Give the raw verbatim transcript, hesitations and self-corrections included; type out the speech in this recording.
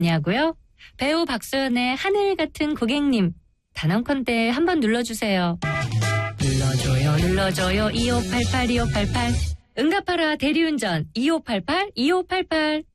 냐고요? 배우 박소연의 하늘 같은 고객님, 단언컨대 한번 눌러주세요. 눌러줘요, 눌러줘요. 이오팔팔, 이오팔팔. 응답하라 대리운전 이오팔팔, 이오팔팔.